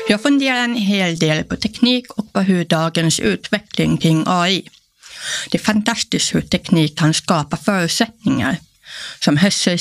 Jag funderar en hel del på teknik och på hur dagens utveckling kring AI. Det är fantastiskt hur teknik kan skapa förutsättningar som